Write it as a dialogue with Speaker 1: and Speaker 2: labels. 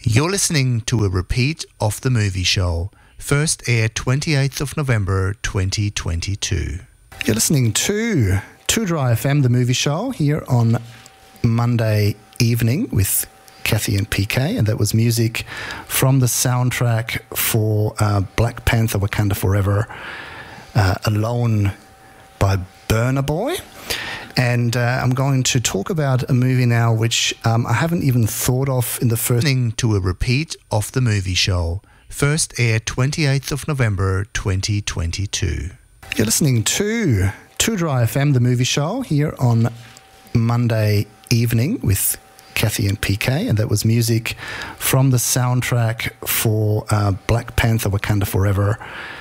Speaker 1: You're listening to a repeat of The Movie Show, first aired 28th of November 2022. You're listening to 2Dry FM, The Movie Show, here on Monday evening with Kathy and PK, and that was music from the soundtrack for Black Panther Wakanda Forever, Alone by Burna Boy. And I'm going to talk about a movie now which I haven't even thought of in the first... to a repeat of The Movie Show, first aired 28th of November 2022. You're listening to 2Dry FM, The Movie Show, here on Monday evening with Kathy and PK, and that was music from the soundtrack for Black Panther Wakanda Forever,